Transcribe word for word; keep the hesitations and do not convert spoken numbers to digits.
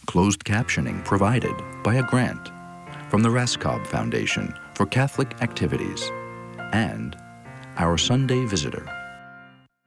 Closed captioning provided by a grant from the Raskob Foundation for Catholic Activities and Our Sunday Visitor.